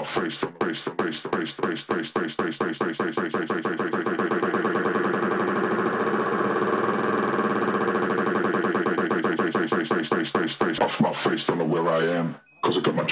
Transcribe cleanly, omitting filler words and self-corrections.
my face, the face, the face, the face, the face, the face, the face, the face, the face, the face, the face, the face, the face, off my face, don't know where I am, 'cause I got my